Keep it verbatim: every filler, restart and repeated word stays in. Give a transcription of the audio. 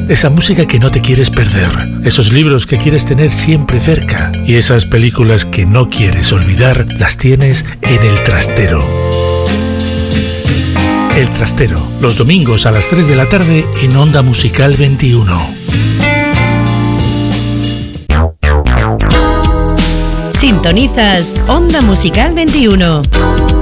esa música que no te quieres perder, esos libros que quieres tener siempre cerca y esas películas que no quieres olvidar, las tienes en El Trastero. El Trastero, los domingos a las tres de la tarde en Onda Musical veintiuno. Sintonizas Onda Musical veintiuno.